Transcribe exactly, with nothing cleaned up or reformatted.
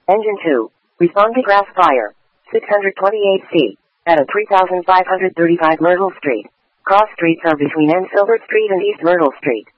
Engine two. Respond to grass fire. six hundred twenty-eight C. At a three thousand five hundred thirty-five Myrtle Street. Cross streets are between N Silver Street and East Myrtle Street.